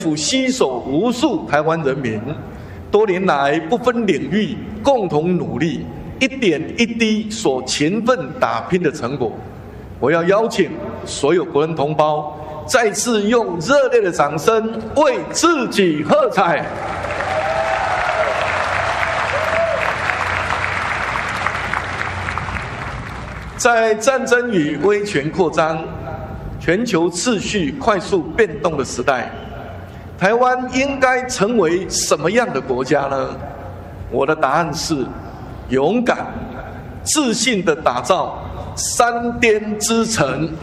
府携手无数台湾人民，多年来不分领域共同努力，一点一滴所勤奋打拼的成果。我要邀请所有国人同胞，再次用热烈的掌声为自己喝彩。在战争与威权扩张、全球秩序快速变动的时代，台湾应该成为什么样的国家呢？我的答案是：勇敢、自信地打造3颠之城。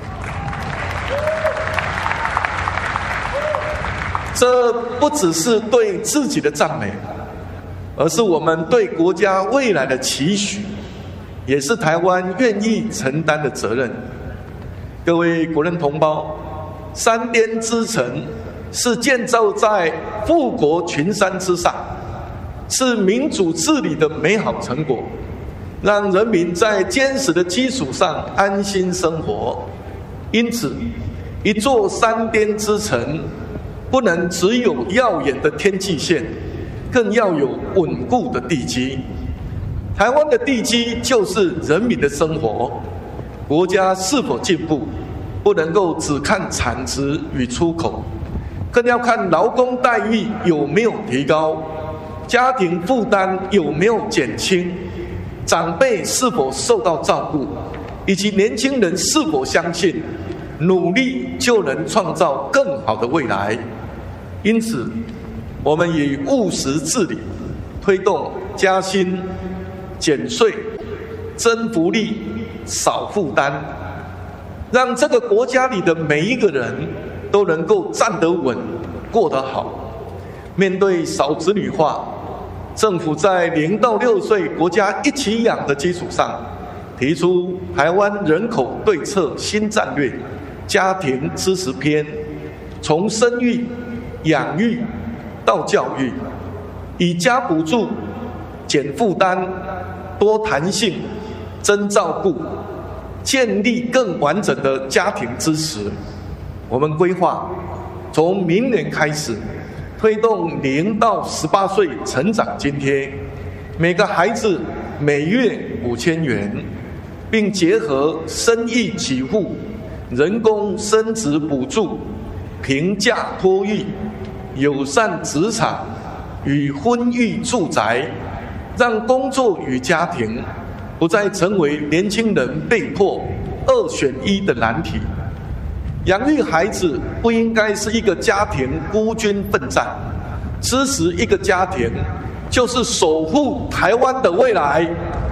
这不只是对自己的赞美，而是我们对国家未来的期许，也是台湾愿意承担的责任。各位国人同胞，3颠之城是建造在富国群山之上，是民主治理的美好成果，让人民在坚实的基础上安心生活。因此，一座3颠之城不能只有耀眼的天际线，更要有稳固的地基。台湾的地基就是人民的生活，国家是否进步，不能够只看产值与出口，更要看劳工待遇有没有提高，家庭负担有没有减轻，长辈是否受到照顾，以及年轻人是否相信努力就能创造更好的未来。因此，我们以务实治理，推动加薪、减税、增福利、少负担，让这个国家里的每一个人都能够站得稳、过得好。面对少子女化，政府在0到6岁国家一起养的基础上，提出台湾人口对策新战略家庭支持篇，从生育、养育到教育，以加补助、减负担、多弹性、增照顾，建立更完整的家庭支持。我们规划从明年开始推动0到18岁成长津贴，每个孩子每月5000元，并结合生育给付、人工生殖补助、平价托育、友善职场与婚育住宅，让工作与家庭不再成为年轻人被迫2选1的难题。养育孩子不应该是一个家庭孤军奋战，支持一个家庭就是守护台湾的未来。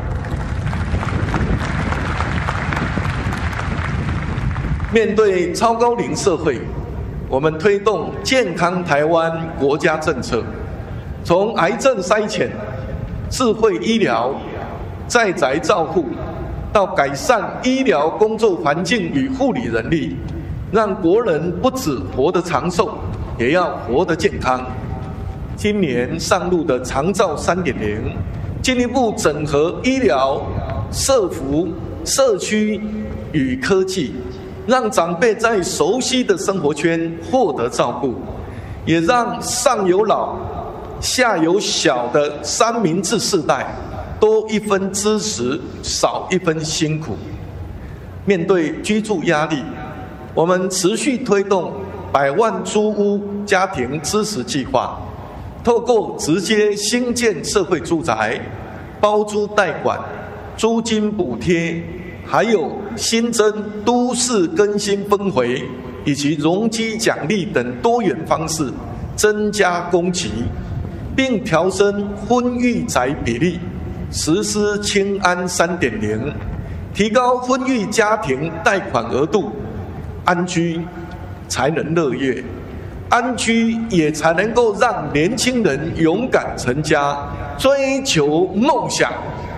面对超高龄社会，我们推动健康台湾国家政策，从癌症筛检、智慧医疗、在宅照护，到改善医疗工作环境与护理人力，让国人不只活得长寿，也要活得健康。今年上路的长照3.0，进一步整合医疗、社福、社区与科技，让长辈在熟悉的生活圈获得照顾，也让上有老、下有小的三明治世代多一分支持，少一分辛苦。面对居住压力，我们持续推动100万租屋家庭支持计划，透过直接新建社会住宅、包租代管、租金补贴，还有新增都市更新分回以及容积奖励等多元方式，增加供给，并调升婚育宅比例，实施青安3.0，提高婚育家庭贷款额度，安居才能乐业，安居也才能够让年轻人勇敢成家，追求梦想。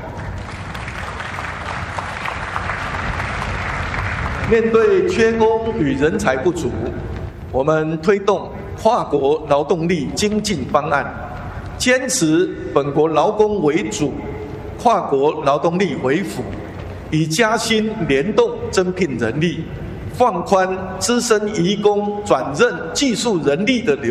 面对缺工与人才不足，我们推动跨国劳动力精进方案，坚持本国劳工为主，跨国劳动力为辅，以加薪联动增聘人力， 放宽资深移工转任技术人力的流